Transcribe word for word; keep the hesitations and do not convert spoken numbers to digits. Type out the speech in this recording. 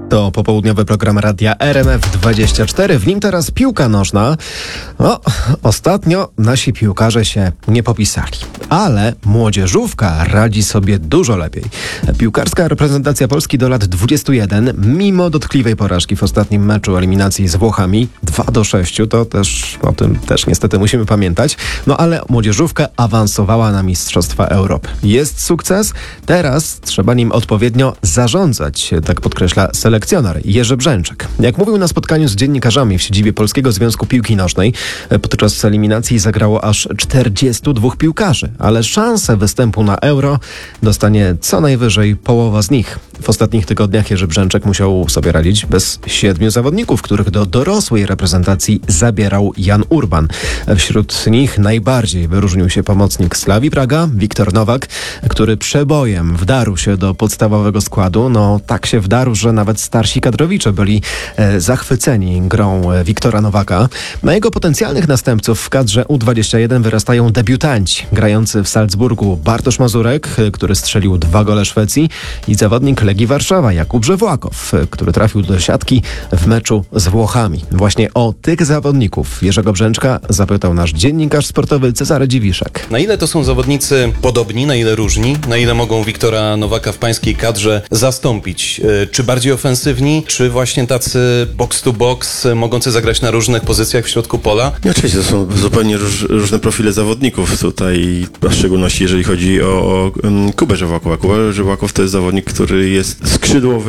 To popołudniowy program Radia R M F dwadzieścia cztery. W nim teraz piłka nożna. No, ostatnio nasi piłkarze się nie popisali. Ale młodzieżówka radzi sobie dużo lepiej. Piłkarska reprezentacja Polski do lat dwudziestu jeden, mimo dotkliwej porażki w ostatnim meczu eliminacji z Włochami, dwa do sześciu, to też o tym też niestety musimy pamiętać. No ale młodzieżówka awansowała na Mistrzostwa Europy. Jest sukces, teraz trzeba nim odpowiednio zarządzać, tak podkreśla selekcjoner Jerzy Brzęczek. Jak mówił na spotkaniu z dziennikarzami w siedzibie Polskiego Związku Piłki Nożnej, podczas eliminacji zagrało aż czterdziestu dwóch piłkarzy, ale szansę występu na Euro dostanie co najwyżej połowa z nich. W ostatnich tygodniach Jerzy Brzęczek musiał sobie radzić bez siedmiu zawodników, których do dorosłej reprezentacji zabierał Jan Urban. Wśród nich najbardziej wyróżnił się pomocnik Slavii Praga, Wiktor Nowak, który przebojem wdarł się do podstawowego składu. No tak się wdarł, że nawet starsi kadrowicze byli e, zachwyceni grą Wiktora Nowaka. Na jego potencjalnych następców w kadrze U dwadzieścia jeden wyrastają debiutanci. Grający w Salzburgu Bartosz Mazurek, który strzelił dwa gole Szwecji, i zawodnik Legii Warszawa Jakub Żewłakow, który trafił do siatki w meczu z Włochami. Właśnie o tych zawodników Jerzego Brzęczka zapytał nasz dziennikarz sportowy Cezary Dziwiszek. Na ile to są zawodnicy podobni, na ile różni? Na ile mogą Wiktora Nowaka w pańskiej kadrze zastąpić? Czy bardziej ofensywni, czy właśnie tacy box to box, mogący zagrać na różnych pozycjach w środku pola? No, oczywiście, to są zupełnie róż, różne profile zawodników tutaj, a w szczególności jeżeli chodzi o, o um, Kubę Żewłakowa. Kuba Żewłakow to jest zawodnik, który jest skrzydłowy,